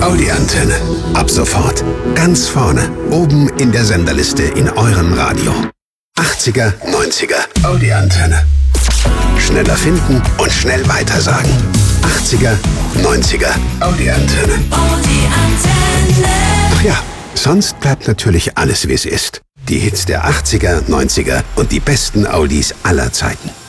Audi Antenne. Ab sofort ganz vorne, oben in der Senderliste in eurem Radio. 80er, 90er, Audi Antenne. Schneller finden und schnell weitersagen. 80er, 90er, Audi Antenne. Audi Antenne. Ach ja, sonst bleibt natürlich alles, wie es ist. Die Hits der 80er, 90er und die besten Audis aller Zeiten.